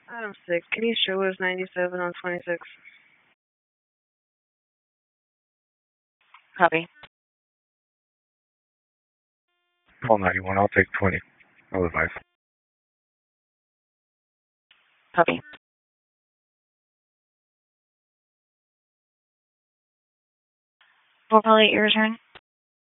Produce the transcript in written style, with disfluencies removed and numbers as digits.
Adam 6, can you show us 97 on 26? Copy. Call 91, I'll take 20. I'll advise. Copy. We'll probably your return.